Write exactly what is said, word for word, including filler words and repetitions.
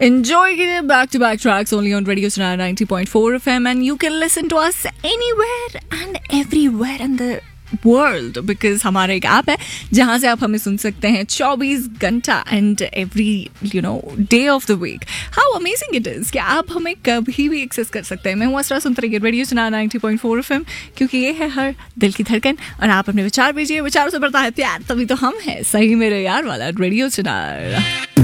Enjoy it back to back tracks only on Radio Sonara ninety point four F M, and you can listen to us anywhere and everywhere in the world because हमारा एक app है जहाँ से आप हमें सुन सकते हैं चौबीस घंटा and every you know day of the week. How amazing it is कि आप हमें कभी भी एक्सेस कर सकते हैं. मैं हूँ असरा, सुनते रहिए radio Sunara ninety point four F M क्योंकि ये है हर दिल की धड़कन और आप अपने विचार भेजिए. विचारों से बढ़ता है प्यार, तभी तो हम हैं सही मेरे यार वाला रेडियो सुनारा.